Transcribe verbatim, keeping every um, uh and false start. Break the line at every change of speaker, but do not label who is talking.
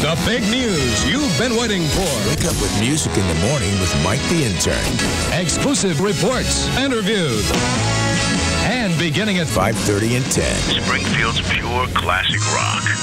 The big news you've been waiting for.
Wake up with music in the morning with Mike the Intern.
Exclusive reports, interviews, and beginning at
five thirty and ten.
Springfield's pure classic rock.